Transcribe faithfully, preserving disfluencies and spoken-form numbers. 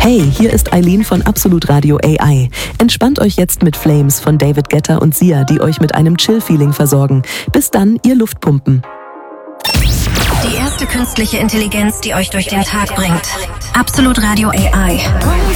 Hey, hier ist Eileen von Absolut Radio A I. Entspannt euch jetzt mit Flames von David Guetta und Sia, die euch mit einem Chill-Feeling versorgen. Bis dann, ihr Luftpumpen. Die erste künstliche Intelligenz, die euch durch den Tag bringt. Absolut Radio A I.